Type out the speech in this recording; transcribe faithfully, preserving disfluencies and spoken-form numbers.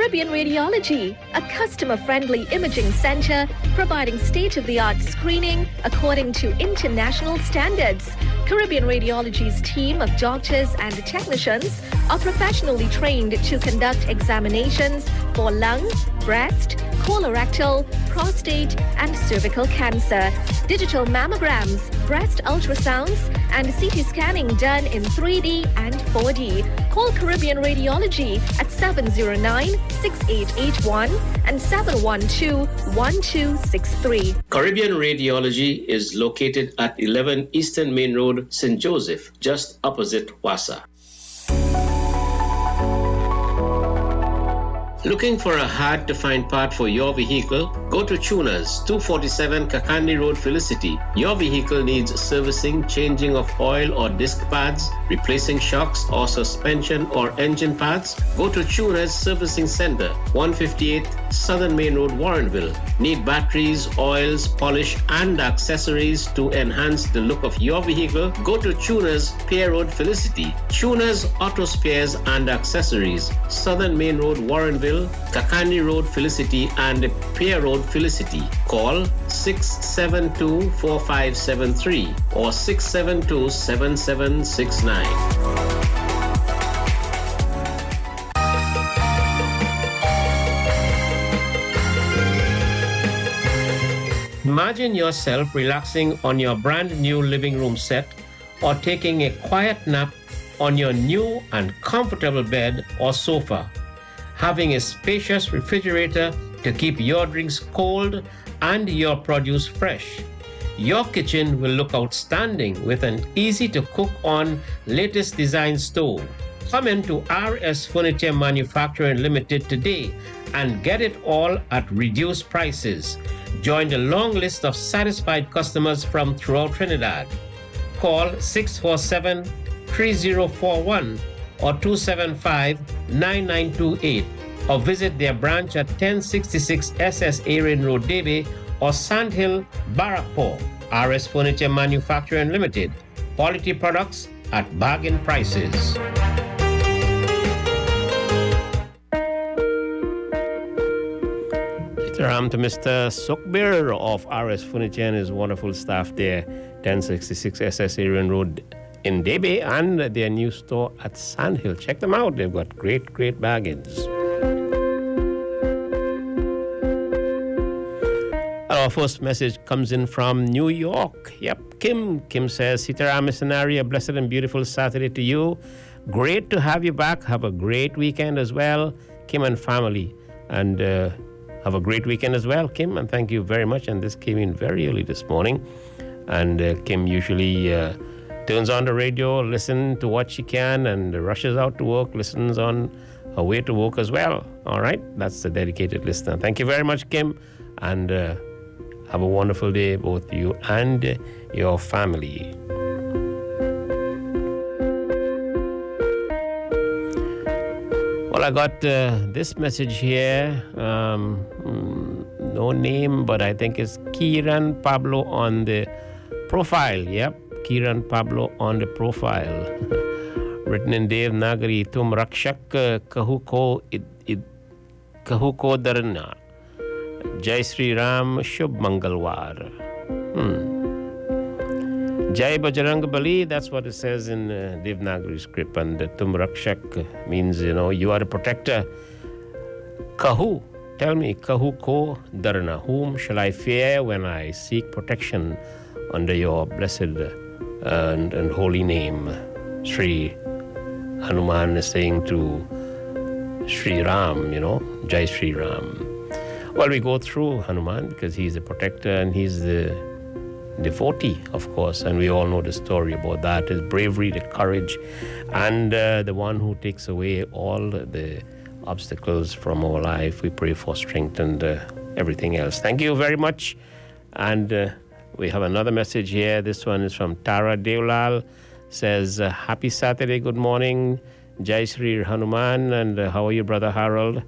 Caribbean Radiology, a customer-friendly imaging center providing state-of-the-art screening according to international standards. Caribbean Radiology's team of doctors and technicians are professionally trained to conduct examinations for lung, breast, colorectal, prostate, and cervical cancer, digital mammograms, breast ultrasounds, and C T scanning done in three D and four D. Call Caribbean Radiology at seven zero nine, six eight eight one and seven one two, one two six three. Caribbean Radiology is located at eleven Eastern Main Road, Saint Joseph, just opposite Wassa. Looking for a hard-to-find part for your vehicle? Go to Tunas, two forty-seven Kakandi Road, Felicity. Your vehicle needs servicing, changing of oil or disc pads, replacing shocks or suspension or engine pads? Go to Tunas Servicing Center, one fifty-eight Southern Main Road, Warrenville. Need batteries, oils, polish, and accessories to enhance the look of your vehicle? Go to Tunas Pier Road, Felicity. Tunas Auto Spares and Accessories, Southern Main Road, Warrenville, Kakandi Road, Felicity, and Pier Road, Felicity. Call six seven two, four five seven three or six seven two, seven seven six nine. Imagine yourself relaxing on your brand new living room set or taking a quiet nap on your new and comfortable bed or sofa. Having a spacious refrigerator to keep your drinks cold and your produce fresh. Your kitchen will look outstanding with an easy-to-cook-on latest design stove. Come into R S Furniture Manufacturing Limited today and get it all at reduced prices. Join the long list of satisfied customers from throughout Trinidad. Call six four seven, three zero four one or two seven five, nine nine two eight or visit their branch at ten sixty-six S S Erin Road, Davie or Sandhill, Barrackpore. R S Furniture Manufacturing Limited. Quality products at bargain prices. Ram to Mister Sukbir of R S Furniture and his wonderful staff there, ten sixty-six S S Erin Road in Davie, and their new store at Sandhill. Check them out. They've got great, great bargains. Our first message comes in from New York. Yep, Kim. Kim says, Sitaram Missionary, a blessed and beautiful Saturday to you. Great to have you back. Have a great weekend as well, Kim and family. And uh, have a great weekend as well, Kim. And thank you very much. And this came in very early this morning. And uh, Kim usually uh, turns on the radio, listens to what she can, and rushes out to work, listens on her way to work as well. All right? That's the dedicated listener. Thank you very much, Kim. And uh, have a wonderful day, both you and your family. Well, I got uh, this message here. Um, no name, but I think it's Kiran Pablo on the profile. Yep, Kiran Pablo on the profile. Written in Devanagari, Tum Rakshak Kahuko id, id, Kahuko Dharna. Jai Sri Ram Shubh Mangalwar. Hmm. Jai Bajrang Bali, that's what it says in uh, Devanagari script. And uh, Tum Rakshak means, you know, you are a protector. Kahu, tell me, Kahu Ko Dharna, whom shall I fear when I seek protection under your blessed uh, and, and holy name? Sri Hanuman is saying to Sri Ram, you know, Jai Sri Ram. Well, we go through Hanuman because he's a protector and he's the devotee, of course, and we all know the story about that, his bravery, the courage, and uh, the one who takes away all the obstacles from our life. We pray for strength and uh, everything else. Thank you very much. And uh, we have another message here. This one is from Tara Devlal. Says, uh, happy Saturday, good morning, Jai Sri Hanuman, and uh, how are you, Brother Harold?